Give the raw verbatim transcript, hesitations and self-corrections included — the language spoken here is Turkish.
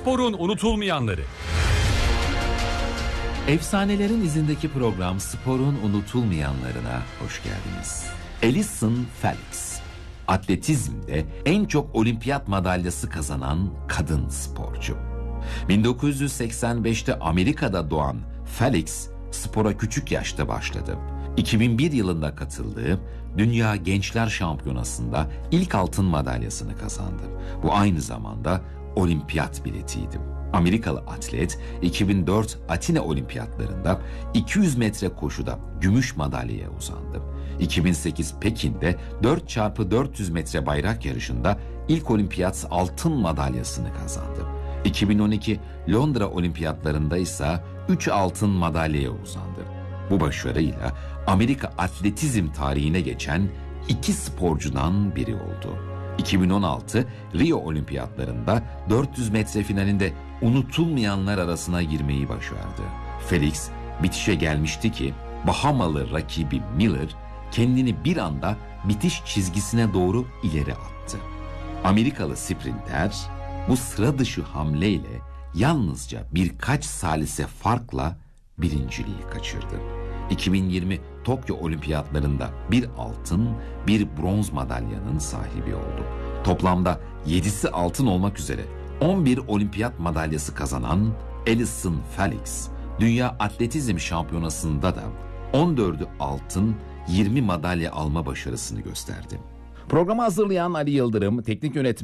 Sporun unutulmayanları. Efsanelerin izindeki program Sporun unutulmayanlarına hoş geldiniz. Allyson Felix, atletizmde en çok olimpiyat madalyası kazanan kadın sporcu. bin dokuz yüz seksen beşte Amerika'da doğan Felix, spora küçük yaşta başladı. iki bin bir yılında katıldığı Dünya Gençler Şampiyonası'nda ilk altın madalyasını kazandı. Bu aynı zamanda olimpiyat biletiydi. Amerikalı atlet iki bin dört Atina Olimpiyatlarında iki yüz metre koşuda gümüş madalyaya uzandı. iki bin sekiz Pekin'de dört çarpı dört yüz metre bayrak yarışında ilk olimpiyat altın madalyasını kazandı. iki bin on iki Londra Olimpiyatlarında ise üç altın madalyaya uzandı. Bu başarıyla Amerika atletizm tarihine geçen iki sporcudan biri oldu. iki bin on altı Rio Olimpiyatlarında dört yüz metre finalinde unutulmayanlar arasına girmeyi başardı. Felix bitişe gelmişti ki Bahamalı rakibi Miller kendini bir anda bitiş çizgisine doğru ileri attı. Amerikalı sprinter bu sıra dışı hamleyle yalnızca birkaç salise farkla birinciliği kaçırdı. iki bin yirmi Tokyo Olimpiyatlarında bir altın, bir bronz madalyanın sahibi oldu. Toplamda yedisi altın olmak üzere on bir olimpiyat madalyası kazanan Allyson Felix, Dünya Atletizm Şampiyonası'nda da on dördü altın, yirmi madalya alma başarısını gösterdi. Programı hazırlayan Ali Yıldırım, teknik yönetmen